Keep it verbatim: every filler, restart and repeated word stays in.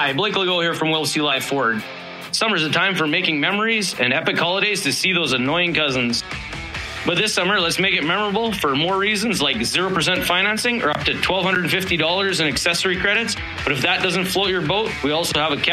Hi, Blake Legault here from Will C. Live Ford. Summer's a time for making memories and epic holidays to see those annoying cousins. But this summer, let's make it memorable for more reasons like zero percent financing or up to one thousand two hundred fifty dollars in accessory credits. But if that doesn't float your boat, we also have a cash